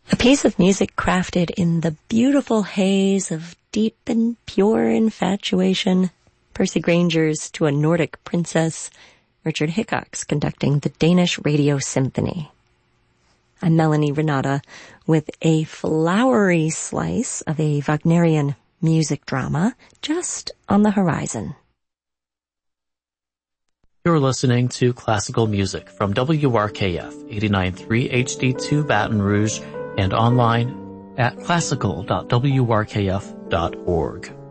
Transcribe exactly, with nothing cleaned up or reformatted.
A piece of music crafted in the beautiful haze of deep and pure infatuation. Percy Granger's To a Nordic Princess. Richard Hickox conducting the Danish Radio Symphony. I'm Melanie Renata with a flowery slice of a Wagnerian music drama just on the horizon. You're listening to classical music from W R K F eighty-nine point three H D two Baton Rouge and online at classical dot w r k f dot org.